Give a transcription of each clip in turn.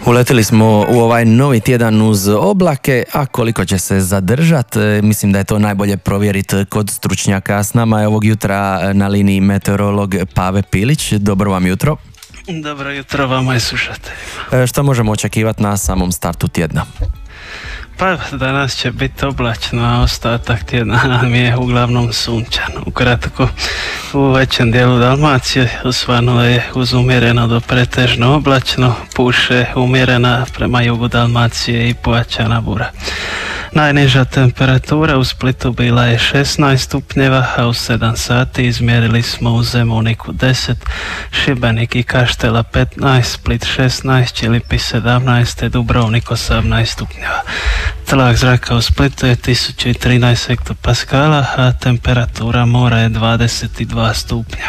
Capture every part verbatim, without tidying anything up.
Uletili smo u ovaj novi tjedan uz oblake, a koliko će se zadržati, mislim da je to najbolje provjeriti kod stručnjaka. S nama je ovog jutra na liniji meteorolog Pave Pilić. Dobro vam jutro. Dobro jutro vama i slušateljima. Što možemo očekivati na samom startu tjedna? Pa danas će biti oblačno, a ostatak tjedna nam je uglavnom sunčan. Ukratko, u većem dijelu Dalmacije osvanulo je uz umjereno do pretežno oblačno, puše umjerena prema jugu Dalmacije i pojačana bura. Najniža temperatura u Splitu bila je šesnaest stupnjeva, a u sedam sati izmjerili smo u Zemuniku deset, Šibenik i Kaštela petnaest, Split šesnaest, Čilipi sedamnaest, te Dubrovnik osamnaest stupnjeva. Tlak zraka u Splitu je tisuću trinaest hektopaskala, a temperatura mora je dvadeset dva stupnja.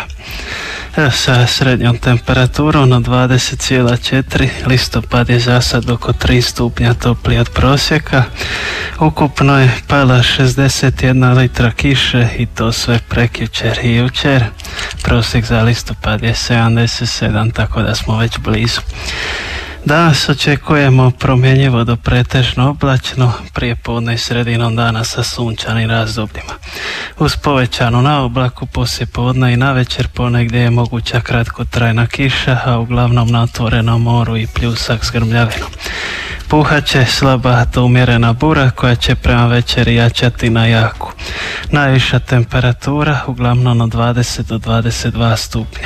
Sa srednjom temperaturom na dvadeset zarez četiri, listopad je za sad oko tri stupnja topliji od prosjeka. Ukupno je pala šezdeset jedna litra kiše i to sve prekjučer i jučer. Prosjek za listopad je sedamdeset sedam, tako da smo već blizu. Danas očekujemo promjenjivo do pretežno oblačno, prije podne i sredinom dana sa sunčanim razdobljima. Uz povećanu na oblaku poslije podne i navečer ponegdje je moguća kratkotrajna kiša, a uglavnom na otvorenom moru i pljusak s grmljavinom. Puhat će slaba do umjerena bura koja će prema večeri jačati na jaku. Najviša temperatura uglavnom od dvadeset do dvadeset dva stupnja.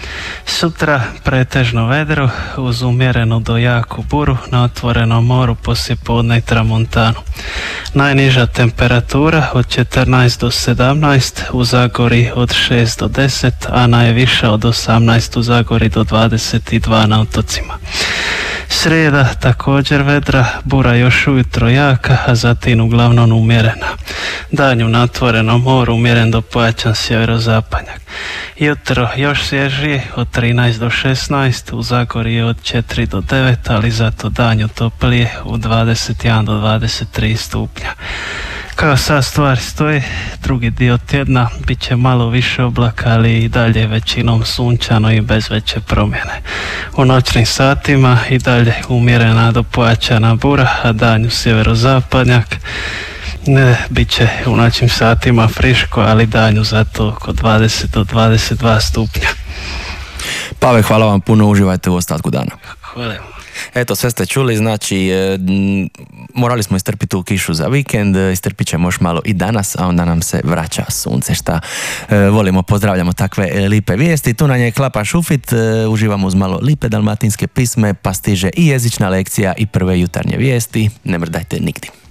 Sutra pretežno vedro uz umjerenu do jaku buru na otvorenom moru poslije podne i tramontanu. Najniža temperatura od četrnaest do sedamnaest, u Zagori od šest do deset, a najviša od osamnaest u Zagori do dvadeset dva na otocima. Srijeda također vedra, bura još ujutro jaka, a zatim uglavnom umjerena. Danju na otvorenom moru umjeren do pojačan sjeverozapadnjak. Jutro još svježije od trinaest do šesnaest, u Zagori od četiri do devet, ali zato danju toplije u dvadeset jedan do dvadeset tri stupnja. Kao sad stvari stoji, drugi dio tjedna bit će malo više oblaka, ali i dalje većinom sunčano i bez veće promjene. U noćnim satima i dalje umjerena do pojačana bura, a danju sjeverozapadnjak. Ne, bit će u noćnim satima friško, ali danju zato oko dvadeset do dvadeset dva stupnja. Pave, hvala vam puno, uživajte u ostatku dana. Hvala. Eto, sve ste čuli, znači e, morali smo istrpiti tu kišu za vikend, istrpit ćemo još malo i danas, a onda nam se vraća sunce, šta e, volimo, pozdravljamo takve e, lipe vijesti. Tu na njej klapa šufit, e, uživamo uz malo lipe dalmatinske pisme, pa stiže i jezična lekcija i prve jutarnje vijesti, ne mrdajte nigdje.